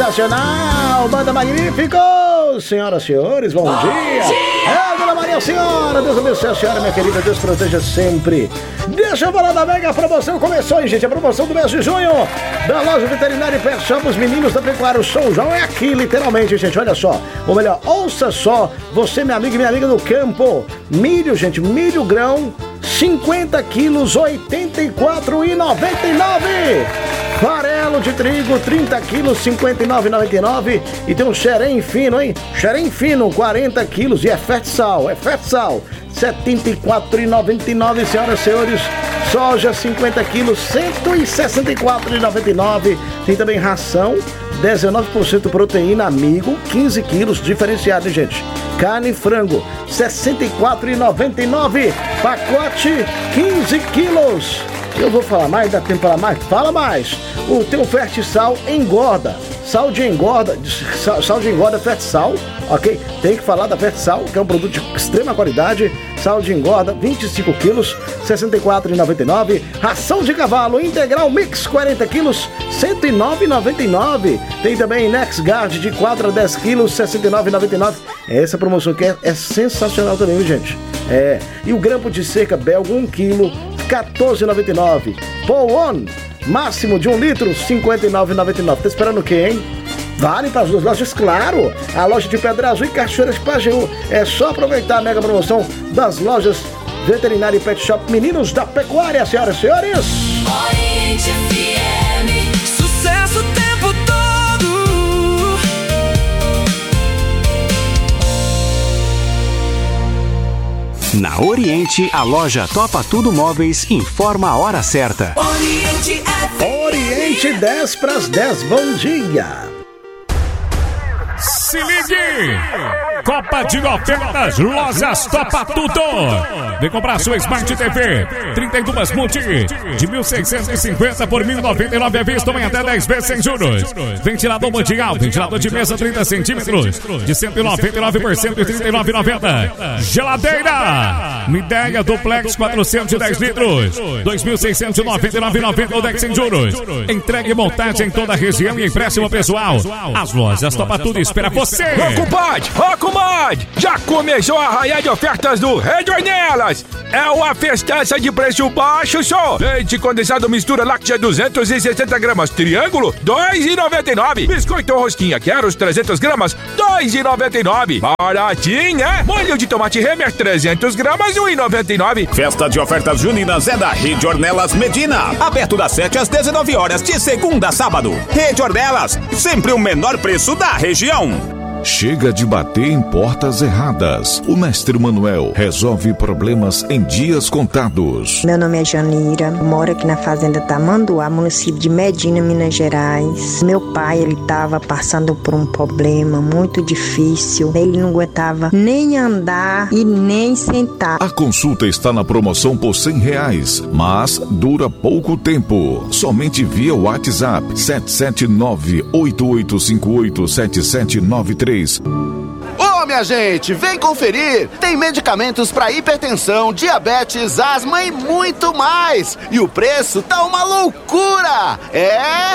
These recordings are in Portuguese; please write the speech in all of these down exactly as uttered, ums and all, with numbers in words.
sensacional! Banda Magnífico! Senhoras e senhores, bom, bom dia! dia. É, Dona Maria Senhora, Deus abençoe a senhora, minha querida, Deus proteja sempre. Deixa eu falar da mega promoção, começou, hein, gente? A promoção do mês de junho da loja veterinária e pet shop, os meninos da pecuária, o São João é aqui, literalmente, gente, olha só. Ou melhor, ouça só, você, minha amiga e minha amiga do campo, milho, gente, milho grão, cinquenta quilos, oitenta e quatro reais e noventa e nove centavos. Farelo de trigo, trinta quilos, cinquenta e nove reais e noventa e nove centavos. E tem um xerém fino, hein? Xerém fino, quarenta quilos. E é fertsal, é fertsal. setenta e quatro reais e noventa e nove centavos, senhoras e senhores. Soja, cinquenta quilos, cento e sessenta e quatro reais e noventa e nove centavos. Tem também ração, dezenove por cento proteína, amigo, quinze quilos, diferenciado, hein, gente? Carne e frango, sessenta e quatro reais e noventa e nove centavos. Pacote, quinze quilos. Eu vou falar mais, dá tempo para falar mais? Fala mais. O teu fertisal engorda. Sal de engorda, sal, sal de engorda fertisal, ok? Tem que falar da fertisal, que é um produto de extrema qualidade. Sal de engorda, vinte e cinco quilos, sessenta e quatro reais e noventa e nove centavos. Ração de cavalo integral mix, quarenta quilos, cento e nove reais e noventa e nove centavos. Tem também NexGuard de quatro a dez quilos, sessenta e nove reais e noventa e nove centavos. Essa promoção aqui é, é sensacional também, viu, gente? É. E o grampo de cerca belga, um quilo, quatorze reais e noventa e nove centavos. Paul On, máximo de um litro, cinquenta e nove reais e noventa e nove centavos. Tá esperando o quê, hein? Vale para as duas lojas, claro. A loja de Pedra Azul e Cachoeiras Pajeú. É só aproveitar a mega promoção das lojas Veterinária e Pet Shop Meninos da Pecuária, senhoras e senhores. Oriente F M, sucesso o tempo todo. Na Oriente, a loja Topa Tudo Móveis informa a hora certa. Oriente F M. Oriente dez para as dez, bom dia. Se ligue! Copa de ofertas, lojas Topa Tudo. Vem comprar sua Smart T V trinta e duas multi de mil seiscentos e cinquenta por mil e noventa e nove à vista, em até dez vezes sem juros. Ventilador mundial, ventilador de mesa trinta centímetros de cento e noventa e nove por cento e trinta e nove reais e noventa centavos. Geladeira Midea Duplex quatrocentos e dez litros, dois mil seiscentos e noventa e nove reais e noventa centavos, sem juros. Entregue e montagem em toda a região e empréstimo pessoal. As lojas Topa Tudo espera você. Ô compadre, ô comadre, já começou a arraiar de ofertas do Redornelas. É uma festança de preço baixo só. Leite condensado mistura láctea duzentos e sessenta gramas, triângulo, dois reais e noventa e nove centavos. Biscoito rosquinha Queros trezentas gramas, dois reais e noventa e nove centavos. Baratinho, né? Molho de tomate Remer trezentas gramas, um real e noventa e nove centavos. Festa de ofertas juninas é da Rede Ornelas Medina. Aberto das sete às dezenove horas, de segunda a sábado. Rede Ornelas, sempre o menor preço da região. Chega de bater em portas erradas. O mestre Manuel resolve problemas em dias contados. Meu nome é Janira, moro aqui na fazenda Tamanduá, município de Medina, Minas Gerais. Meu pai, ele estava passando por um problema muito difícil. Ele não aguentava nem andar e nem sentar. A consulta está na promoção por cem reais, mas dura pouco tempo. Somente via WhatsApp sete sete nove, oito oito cinco oito, sete sete nove três. Ô, minha gente, vem conferir! Tem medicamentos para hipertensão, diabetes, asma e muito mais! E o preço tá uma loucura! É...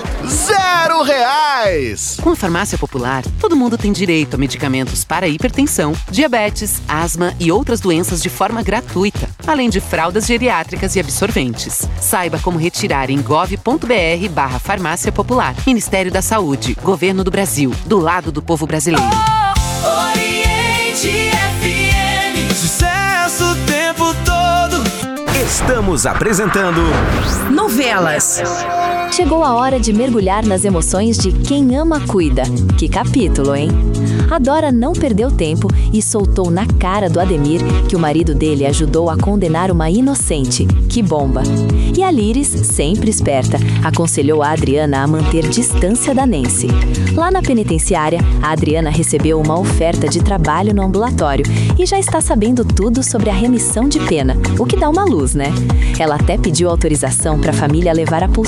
zero reais! Com a Farmácia Popular, todo mundo tem direito a medicamentos para hipertensão, diabetes, asma e outras doenças de forma gratuita, além de fraldas geriátricas e absorventes. Saiba como retirar em gov.br barra Farmácia Popular. Ministério da Saúde, Governo do Brasil, do lado do povo brasileiro. Oh, Oriente F M, sucesso o tempo todo. Estamos apresentando Novelas. Chegou a hora de mergulhar nas emoções de quem ama cuida. Que capítulo, hein? A Dora não perdeu tempo e soltou na cara do Ademir que o marido dele ajudou a condenar uma inocente. Que bomba! E a Liris, sempre esperta, aconselhou a Adriana a manter distância da Nancy. Lá na penitenciária, a Adriana recebeu uma oferta de trabalho no ambulatório e já está sabendo tudo sobre a remissão de pena, o que dá uma luz, né? Ela até pediu autorização para a família levar a pulseira dela.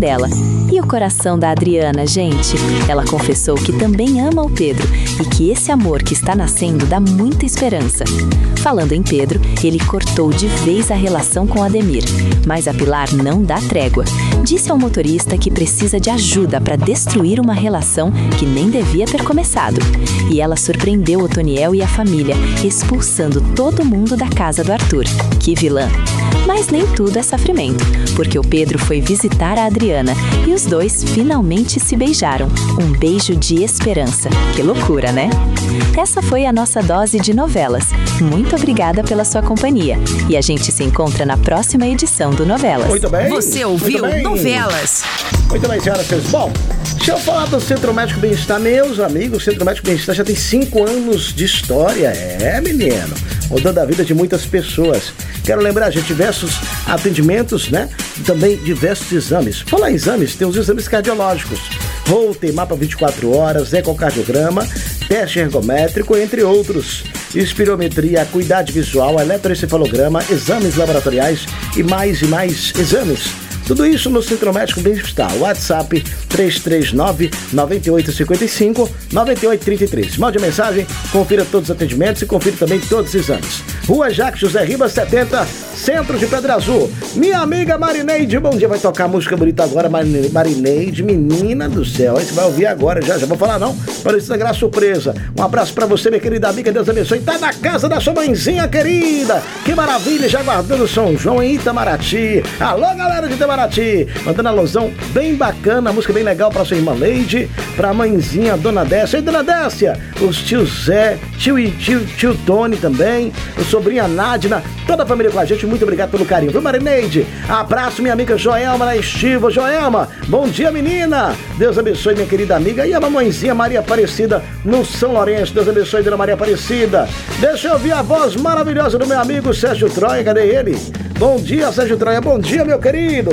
dela. E o coração da Adriana, gente? Ela confessou que também ama o Pedro e que esse amor que está nascendo dá muita esperança. Falando em Pedro, ele cortou de vez a relação com Ademir, mas a Pilar não dá trégua. Disse ao motorista que precisa de ajuda para destruir uma relação que nem devia ter começado. E ela surpreendeu Otoniel e a família, expulsando todo mundo da casa do Arthur. Que vilã! Mas nem tudo é sofrimento, porque o Pedro foi visitar a Adriana e os dois finalmente se beijaram. Um beijo de esperança. Que loucura, né? Essa foi a nossa dose de novelas. Muito obrigada pela sua companhia. E a gente se encontra na próxima edição do Novelas. Muito bem. Você ouviu Novelas. Muito bem, senhoras e senhores. Bom, deixa eu falar do Centro Médico Bem-Estar, meus amigos. O Centro Médico Bem-Estar já tem cinco anos de história. É, menino. Mudando a vida de muitas pessoas. Quero lembrar, gente, diversos atendimentos, né? E também diversos exames. Falar em exames, tem os exames cardiológicos. Holter, mapa vinte e quatro horas, ecocardiograma, teste ergométrico, entre outros. Espirometria, acuidade visual, eletroencefalograma, exames laboratoriais e mais e mais exames. Tudo isso no Centro Médico Bem-Estar. WhatsApp três três nove, nove oito cinco cinco, nove oito três três. Mande mensagem, confira todos os atendimentos e confira também todos os exames. Rua Jacques José Ribas, setenta, Centro de Pedra Azul. Minha amiga Marineide, bom dia. Vai tocar música bonita agora, Marineide, menina do céu. Aí você vai ouvir agora, já, já vou falar não, para isso é surpresa. Um abraço pra você, minha querida amiga, Deus abençoe. Tá na casa da sua mãezinha querida. Que maravilha, já guardando São João em Itamaraty. Alô, galera de Itamaraty. Mandando alusão bem bacana, música bem legal pra sua irmã Leide, pra mãezinha Dona Décia. E Dona Décia, os tio Zé, tio e tio, tio Tony também, o sobrinha Nádina, toda a família com a gente, muito obrigado pelo carinho, viu, Marineide? Abraço, minha amiga Joelma na Estiva. Joelma, bom dia, menina. Deus abençoe, minha querida amiga. E a mamãezinha Maria Aparecida no São Lourenço. Deus abençoe, Dona Maria Aparecida. Deixa eu ouvir a voz maravilhosa do meu amigo Sérgio Troia. Cadê ele? Bom dia, Sérgio Troia. Bom dia, meu querido.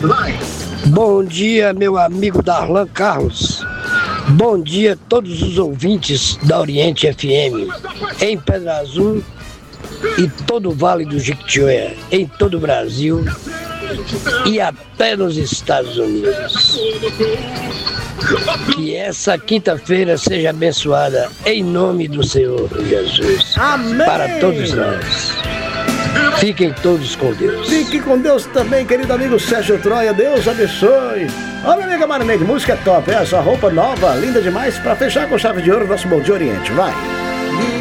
Bom dia, meu amigo Darlan Carlos. Bom dia a todos os ouvintes da Oriente F M, em Pedra Azul e todo o Vale do Jequitinhonha, em todo o Brasil e até nos Estados Unidos. Que essa quinta-feira seja abençoada em nome do Senhor Jesus. Amém. Para todos nós. Fiquem todos com Deus. Fique com Deus também, querido amigo Sérgio Troia. Deus abençoe. Olha, minha amiga Marineide, música top. É essa roupa nova, linda demais, pra fechar com chave de ouro nosso Bom Dia Oriente. Vai.